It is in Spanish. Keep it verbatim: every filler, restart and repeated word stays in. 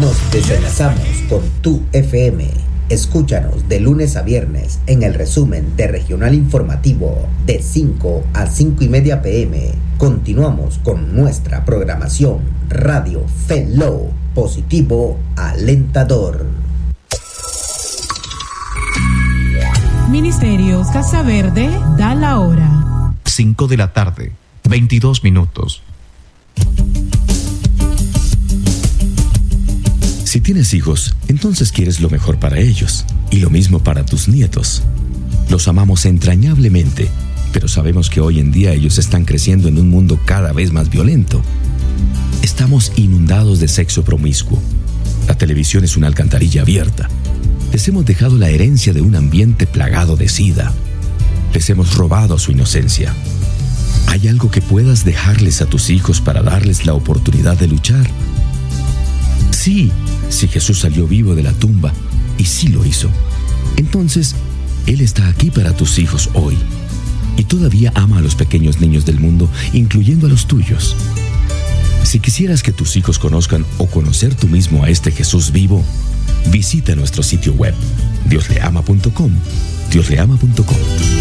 Nos desenlazamos con Tu F M. Escúchanos de lunes a viernes en el resumen de Regional Informativo de cinco a cinco y media pm. Continuamos con nuestra programación Radio Fellow, positivo alentador. Ministerios Casa Verde da la hora. cinco de la tarde, veintidós minutos. Si tienes hijos, entonces quieres lo mejor para ellos, y lo mismo para tus nietos. Los amamos entrañablemente, pero sabemos que hoy en día ellos están creciendo en un mundo cada vez más violento. Estamos inundados de sexo promiscuo. La televisión es una alcantarilla abierta. Les hemos dejado la herencia de un ambiente plagado de sida. Les hemos robado su inocencia. ¿Hay algo que puedas dejarles a tus hijos para darles la oportunidad de luchar? Sí, si Jesús salió vivo de la tumba, y sí lo hizo, entonces Él está aquí para tus hijos hoy, y todavía ama a los pequeños niños del mundo, incluyendo a los tuyos. Si quisieras que tus hijos conozcan o conocer tú mismo a este Jesús vivo, visita nuestro sitio web, dios le ama punto com, dios le ama punto com.